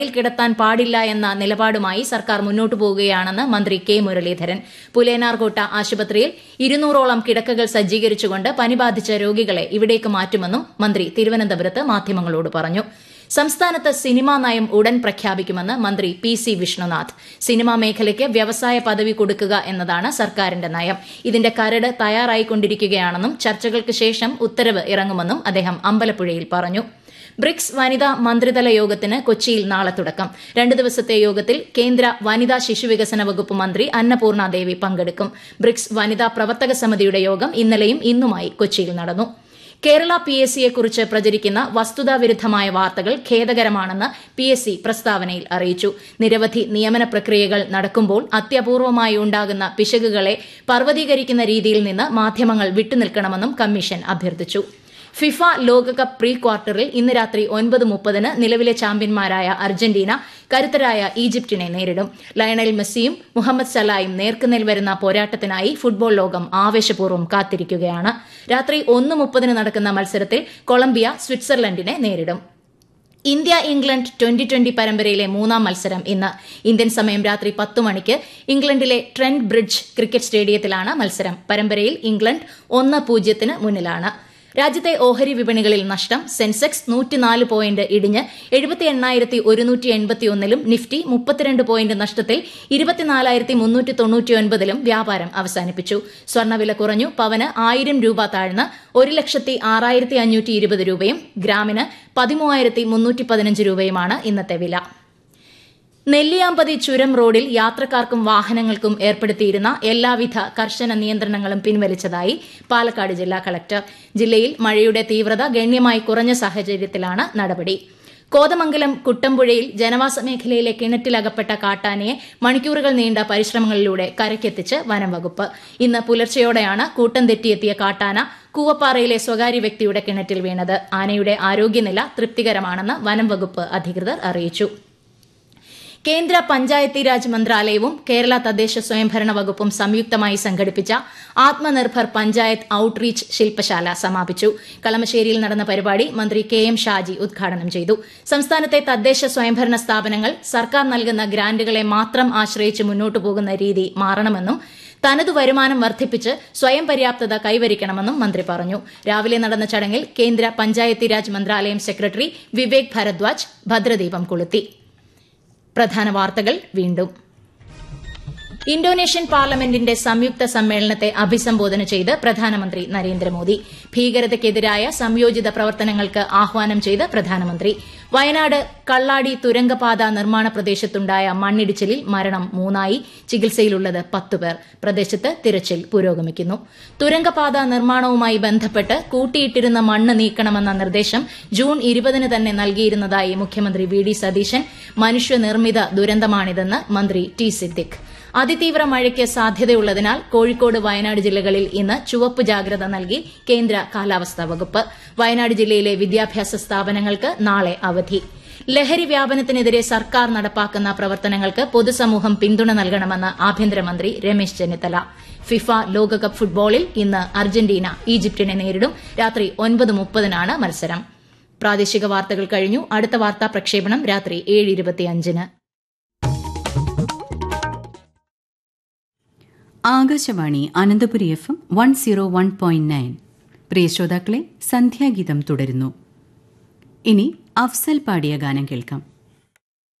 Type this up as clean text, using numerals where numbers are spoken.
കിടത്താൻ പാടില്ല എന്ന നിലപാടുമായി സർക്കാർ മുന്നോട്ടു പോകുകയാണെന്ന് മന്ത്രി കെ മുരളീധരൻ. പുലേനാർകോട്ട ആശുപത്രിയിൽ 200ഓളം കിടക്കകൾ സജ്ജീകരിച്ചുകൊണ്ട് പനി ബാധിച്ച രോഗികളെ ഇവിടേക്ക് മാറ്റുമെന്നും മന്ത്രി തിരുവനന്തപുരത്ത് മാധ്യമങ്ങളോട് പറഞ്ഞു. സംസ്ഥാനത്ത് സിനിമാ നയം ഉടൻ പ്രഖ്യാപിക്കുമെന്ന് മന്ത്രി PC വിഷ്ണുനാഥ്. സിനിമാ മേഖലയ്ക്ക് വ്യവസായ പദവി കൊടുക്കുക എന്നതാണ് സർക്കാരിന്റെ നയം. ഇതിന്റെ കരട് തയ്യാറായിക്കൊണ്ടിരിക്കുകയാണെന്നും ചർച്ചകൾക്ക് ശേഷം ഉത്തരവ് ഇറങ്ങുമെന്നും അദ്ദേഹം അമ്പലപ്പുഴയിൽ പറഞ്ഞു. ബ്രിക്സ് വനിതാ മന്ത്രിതല യോഗത്തിന് കൊച്ചിയിൽ നാളെ തുടക്കം. 2 ദിവസത്തെ യോഗത്തിൽ കേന്ദ്ര വനിതാ ശിശുവികസന വകുപ്പ് മന്ത്രി അന്നപൂർണ ദേവി പങ്കെടുക്കും. ബ്രിക്സ് വനിതാ പ്രവർത്തക സമിതിയുടെ യോഗം ഇന്നലെയും ഇന്നുമായി കൊച്ചിയിൽ നടന്നു. കേരള PSCയെക്കുറിച്ച് പ്രചരിക്കുന്ന വസ്തുതാവിരുദ്ധമായ വാർത്തകൾ ഖേദകരമാണെന്ന് PSC പ്രസ്താവനയിൽ അറിയിച്ചു. നിരവധി നിയമന പ്രക്രിയകൾ നടക്കുമ്പോൾ അത്യപൂർവമായി ഉണ്ടാകുന്ന പിശകുകളെ പർവ്വതീകരിക്കുന്ന രീതിയിൽ നിന്ന് മാധ്യമങ്ങൾ വിട്ടുനിൽക്കണമെന്നും കമ്മീഷൻ അഭ്യർത്ഥിച്ചു. ഫിഫ ലോകകപ്പ് പ്രീ ക്വാർട്ടറിൽ ഇന്ന് രാത്രി 9:30 നിലവിലെ ചാമ്പ്യന്മാരായ അർജന്റീന കരുത്തരായ ഈജിപ്തിനെ നേരിടും. ലയണൽ മെസ്സിയും മുഹമ്മദ് സലായും നേർക്കുനേർ വരുന്ന പോരാട്ടത്തിനായി ഫുട്ബോൾ ലോകം ആവേശപൂർവ്വം കാത്തിരിക്കുകയാണ്. രാത്രി 1:30 നടക്കുന്ന മത്സരത്തിൽ കൊളംബിയ സ്വിറ്റ്സർലൻഡിനെ നേരിടും. ഇന്ത്യ-ഇംഗ്ലണ്ട് 2020 പരമ്പരയിലെ 3ാം മത്സരം ഇന്ന്. ഇന്ത്യൻ സമയം രാത്രി 10 മണിക്ക് ഇംഗ്ലണ്ടിലെ ട്രെന്റ് ബ്രിഡ്ജ് ക്രിക്കറ്റ് സ്റ്റേഡിയത്തിലാണ് മത്സരം. പരമ്പരയിൽ ഇംഗ്ലണ്ട് 1-0 മുന്നിലാണ്. രാജ്യത്തെ ഓഹരി വിപണികളിൽ നഷ്ടം. സെൻസെക്സ് 104 പോയിന്റ് ഇടിഞ്ഞ് 78,181 നിഫ്റ്റി 32 പോയിന്റ് നഷ്ടത്തിൽ 24,399 വ്യാപാരം അവസാനിപ്പിച്ചു. സ്വർണ്ണവില കുറഞ്ഞു. പവന് 1000 രൂപ താഴ്ന്ന് 1,06,520 രൂപയും ഗ്രാമിന് 13,315 രൂപയുമാണ് ഇന്നത്തെ വില. നെല്ലിയാമ്പതി ചുരം റോഡിൽ യാത്രക്കാർക്കും വാഹനങ്ങൾക്കും ഏർപ്പെടുത്തിയിരുന്ന എല്ലാവിധ കർശന നിയന്ത്രണങ്ങളും പിൻവലിച്ചതായി പാലക്കാട് ജില്ലാ കളക്ടർ. ജില്ലയിൽ മഴയുടെ തീവ്രത ഗണ്യമായി കുറഞ്ഞ സാഹചര്യത്തിലാണ് നടപടി. കോതമംഗലം കുട്ടമ്പുഴയിൽ ജനവാസ മേഖലയിലെ കിണറ്റിലകപ്പെട്ട കാട്ടാനയെ മണിക്കൂറുകൾ നീണ്ട പരിശ്രമങ്ങളിലൂടെ കരയ്ക്കെത്തിച്ച് വനം വകുപ്പ്. ഇന്ന് പുലർച്ചെയോടെയാണ് കൂട്ടം തെറ്റിയെത്തിയ കാട്ടാന കൂവപ്പാറയിലെ സ്വകാര്യ വ്യക്തിയുടെ കിണറ്റിൽ വീണത്. ആനയുടെ ആരോഗ്യനില തൃപ്തികരമാണെന്ന് വനം വകുപ്പ് അധികൃതർ അറിയിച്ചു. കേന്ദ്ര പഞ്ചായത്തി രാജ് മന്ത്രാലയവും കേരള തദ്ദേശ സ്വയംഭരണ വകുപ്പും സംയുക്തമായി സംഘടിപ്പിച്ച ആത്മനിർഭർ പഞ്ചായത്ത് ഔട്ട്റീച്ച് ശില്പശാല സമാപിച്ചു. കളമശ്ശേരിയിൽ നടന്ന പരിപാടി മന്ത്രി KM ഷാജി ഉദ്ഘാടനം ചെയ്തു. സംസ്ഥാനത്തെ തദ്ദേശ സ്വയംഭരണ സ്ഥാപനങ്ങൾ സർക്കാർ നൽകുന്ന ഗ്രാന്റുകളെ മാത്രം ആശ്രയിച്ച് മുന്നോട്ടു പോകുന്ന രീതി മാറണമെന്നും തനതു വരുമാനം വർദ്ധിപ്പിച്ച് സ്വയം പര്യാപ്തത കൈവരിക്കണമെന്നും മന്ത്രി പറഞ്ഞു. രാവിലെ നടന്ന ചടങ്ങിൽ കേന്ദ്ര പഞ്ചായത്തി രാജ് മന്ത്രാലയം സെക്രട്ടറി വിവേക് ഭരദ്വാജ് ഭദ്രദീപം കൊളുത്തി. പ്രധാന വാർത്തകൾ വീണ്ടും. ഇന്തോനേഷ്യൻ പാർലമെന്റിന്റെ സംയുക്ത സമ്മേളനത്തെ അഭിസംബോധന ചെയ്ത് പ്രധാനമന്ത്രി നരേന്ദ്രമോദി. ഭീകരതയ്ക്കെതിരായ സംയോജിത പ്രവർത്തനങ്ങൾക്ക് ആഹ്വാനം ചെയ്ത് പ്രധാനമന്ത്രി. വയനാട് കള്ളാടി തുരങ്കപാത നിർമ്മാണ പ്രദേശത്തുണ്ടായ മണ്ണിടിച്ചിലിൽ മരണം 3ആയി. ചികിത്സയിലുള്ളത് 10 പേർ. പ്രദേശത്ത് തിരച്ചിൽ പുരോഗമിക്കുന്നു. തുരങ്കപാത നിർമ്മാണവുമായി ബന്ധപ്പെട്ട് കൂട്ടിയിട്ടിരുന്ന മണ്ണ് നീക്കണമെന്ന നിർദ്ദേശം ജൂൺ 20 തന്നെ നൽകിയിരുന്നതായി മുഖ്യമന്ത്രി VD സതീശൻ. മനുഷ്യനിർമ്മിത ദുരന്തമാണിതെന്ന് മന്ത്രി T സിദ്ദിഖ്. അതിതീവ്ര മഴയ്ക്ക് സാധ്യതയുള്ളതിനാൽ കോഴിക്കോട് വയനാട് ജില്ലകളിൽ ഇന്ന് ചുവപ്പ് ജാഗ്രത നൽകി കേന്ദ്ര കാലാവസ്ഥാ വകുപ്പ്. വയനാട് ജില്ലയിലെ വിദ്യാഭ്യാസ സ്ഥാപനങ്ങൾക്ക് നാളെ അവധി. ലഹരി വ്യാപനത്തിനെതിരെ സർക്കാർ നടപ്പാക്കുന്ന പ്രവർത്തനങ്ങൾക്ക് പൊതുസമൂഹം പിന്തുണ നൽകണമെന്ന് ആഭ്യന്തരമന്ത്രി രമേശ് ചെന്നിത്തല. ഫിഫ ലോകകപ്പ് ഫുട്ബോളിൽ ഇന്ന് അർജന്റീന ഈജിപ്തിനെ നേരിടും. രാത്രി 9:30 മത്സരം. പ്രാദേശിക വാർത്തകൾ കഴിഞ്ഞു. അടുത്ത വാർത്താ പ്രക്ഷേപണം രാത്രി 7:25. ആകാശവാണി അനന്തപുരി FM 101.9. പ്രിയ ശ്രോതാക്കളെ, സന്ധ്യാഗീതം തുടരുന്നു. ഇനി അഫ്സൽ പാടിയ ഗാനം കേൾക്കാം.